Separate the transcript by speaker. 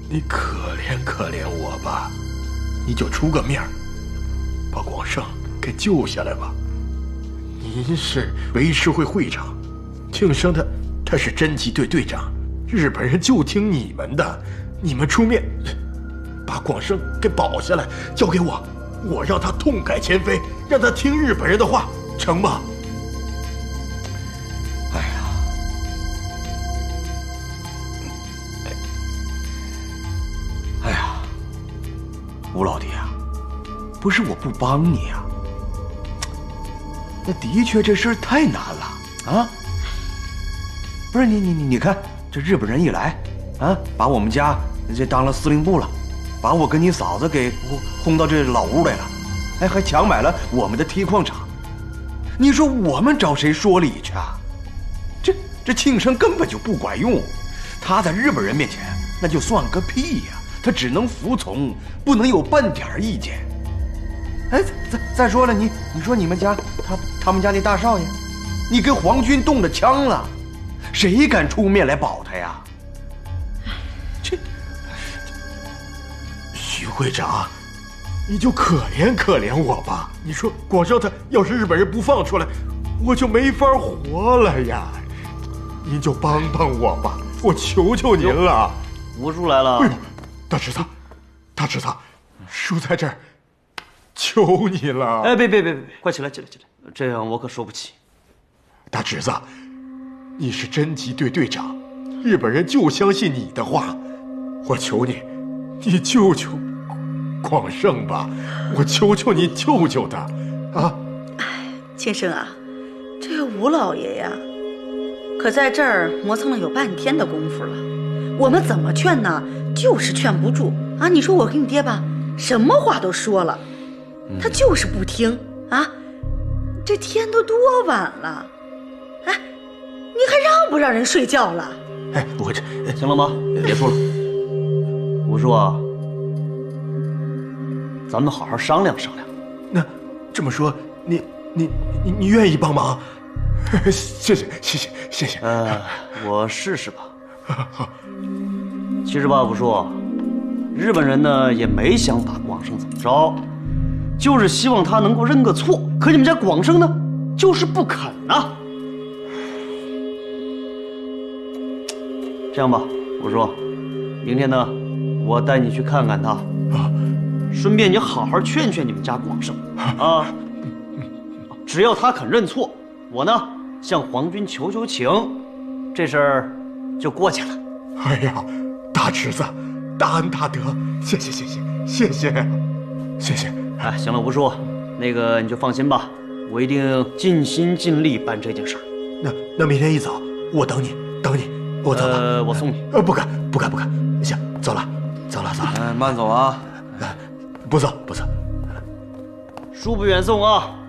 Speaker 1: 你可怜可怜我吧，你就出个面儿，把广胜给救下来吧。您是维持会会长，庆生他是侦缉队队长，日本人就听你们的，你们出面把广胜给保下来，交给我，我让他痛改前非，让他听日本人的话，成吗？
Speaker 2: 哎呀，哎呀，吴老弟啊，不是我不帮你啊，那的确这事太难了啊！不是你看，这日本人一来，啊，把我们家这当了司令部了，把我跟你嫂子给轰到这老屋来了，哎，还强买了我们的铁矿厂。你说我们找谁说理去啊？这庆生根本就不管用，他在日本人面前那就算个屁呀！他只能服从，不能有半点意见。哎，再说了，你说你们家他们家那大少爷，你跟皇军动了枪了，谁敢出面来保他呀？这
Speaker 1: 徐会长，你就可怜可怜我吧。你说广胜他要是日本人不放出来，我就没法活了呀。您就帮帮我吧，我求求您了。
Speaker 3: 吴叔来了。
Speaker 1: 哎呦，大侄子，叔在这儿，求你了。
Speaker 3: 哎，别，快起来，这样我可受不起。
Speaker 1: 大侄子，你是侦缉队队长，日本人就相信你的话，我求你，你救救广胜吧，我求求你救救他，啊！
Speaker 4: 哎，庆生啊，这个吴老爷呀，可在这儿磨蹭了有半天的功夫了，我们怎么劝呢，就是劝不住啊！你说我跟你爹吧，什么话都说了，他就是不听啊！这天都多晚了，哎，你还让不让人睡觉了？
Speaker 1: 哎，我这
Speaker 3: 行了吗？别说了，吴叔啊，咱们好好商量商量。
Speaker 1: 那这么说，你愿意帮忙？谢谢。
Speaker 3: 我试试吧。其实吧，吴叔，日本人呢也没想把广胜怎么着，就是希望他能够认个错。可你们家广胜呢，就是不肯啊。这样吧，吴叔，明天呢，我带你去看看他，顺便你好好劝劝你们家广胜啊。只要他肯认错，我呢向皇军求求情，这事儿就过去了。
Speaker 1: 哎呀，大侄子，大恩大德，谢谢。
Speaker 3: 哎，行了，吴叔，那个你就放心吧，我一定尽心尽力办这件事儿。
Speaker 1: 那明天一早我等你，我走了。
Speaker 3: 我送你。
Speaker 1: 不敢。行，走了。
Speaker 2: 慢走啊。
Speaker 1: 不走。
Speaker 3: 恕不远送啊。